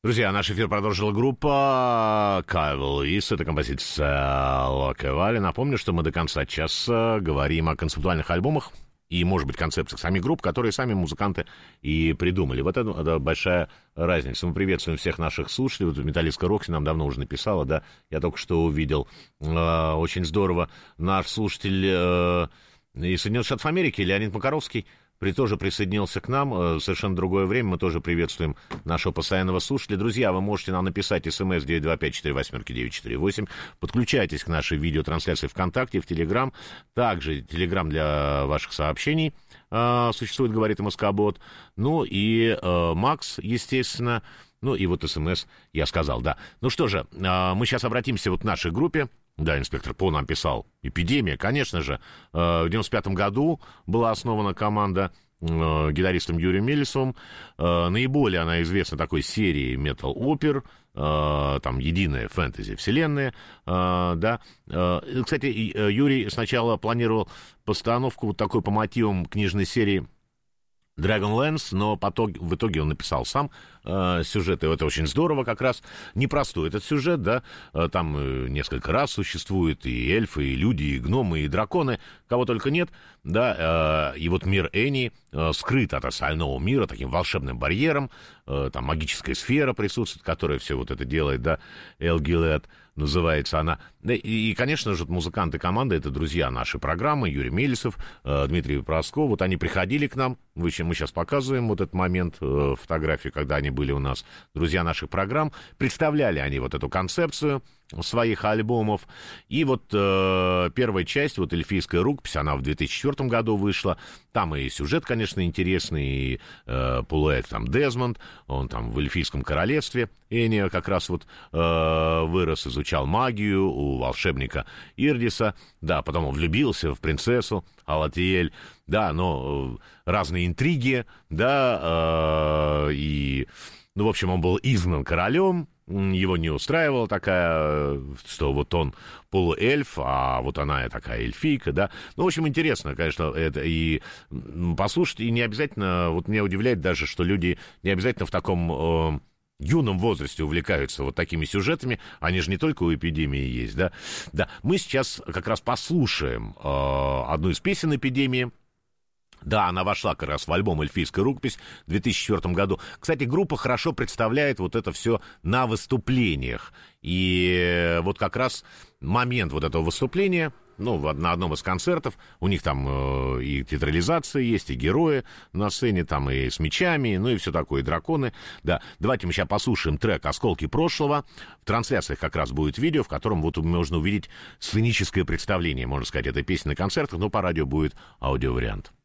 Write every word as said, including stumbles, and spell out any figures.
Друзья, наш эфир продолжила группа Кайл Луис. Это композиция Лока Вали. Напомню, что мы до конца часа говорим о концептуальных альбомах и, может быть, концепциях самих групп, которые сами музыканты и придумали. Вот это, это большая разница. Мы приветствуем всех наших слушателей. Вот Металлистка Рокси нам давно уже написала, да, я только что увидел. Э, очень здорово. Наш слушатель э, из Соединенных Штатов Америки, Леонид Макаровский, При, тоже присоединился к нам, э, совершенно другое время, мы тоже приветствуем нашего постоянного слушателя. Друзья, вы можете нам написать смс девять два пять четыре восемь девять четыре восемь, подключайтесь к нашей видеотрансляции ВКонтакте, в Телеграм, также Телеграм для ваших сообщений э, существует, говорит МСК-бот, ну и э, Макс, естественно, ну и вот смс я сказал, да. Ну что же, э, мы сейчас обратимся вот к нашей группе. Да, инспектор По нам писал. Эпидемия, конечно же. В девяносто пятом году была основана команда гитаристом Юрием Мелисовым. Наиболее она известна такой серией метал-опер, там единая фэнтези-вселенная, да. Кстати, Юрий сначала планировал постановку вот такой по мотивам книжной серии Dragonlance, но потом, в итоге он написал сам э, сюжет, и это очень здорово как раз. Непростой этот сюжет, да, там э, несколько раз существуют и эльфы, и люди, и гномы, и драконы, кого только нет, да, э, и вот мир Энни э, скрыт от остального мира таким волшебным барьером, э, там магическая сфера присутствует, которая все вот это делает, да, Элгилет называется она. И, и, конечно же, музыканты команды — это друзья нашей программы, Юрий Мелисов, э, Дмитрий Просков. Вот они приходили к нам, мы, мы сейчас показываем вот этот момент, э, фотографии, когда они были у нас, друзья наших программ. Представляли они вот эту концепцию своих альбомов. И вот э, первая часть, вот «Эльфийская рукопись», она в две тысячи четвёртом году вышла. Там и сюжет, конечно, интересный, и э, полуэльф там Дезмонд, он там в эльфийском королевстве, Энни как раз вот э, вырос, изучал магию у волшебника Ирдиса, да, потом он влюбился в принцессу Алатиэль, да, но э, разные интриги, да, э, и, ну, в общем, он был изгнан королем, его не устраивала такая, что вот он полуэльф, а вот она такая эльфийка, да. Ну, в общем, интересно, конечно, это и послушать, и не обязательно, вот меня удивляет даже, что люди не обязательно в таком э, юном возрасте увлекаются вот такими сюжетами, они же не только у «Эпидемии» есть, да. Да, мы сейчас как раз послушаем э, одну из песен «Эпидемии». Да, она вошла как раз в альбом «Эльфийская рукопись» в две тысячи четвёртом году. Кстати, группа хорошо представляет вот это все на выступлениях. И вот как раз момент вот этого выступления, ну, на одном из концертов, у них там э, и театрализация есть, и герои на сцене, там и с мечами, ну и все такое, и драконы. Да, давайте мы сейчас послушаем трек «Осколки прошлого». В трансляциях как раз будет видео, в котором вот можно увидеть сценическое представление, можно сказать, этой песни на концертах, но по радио будет аудиовариант.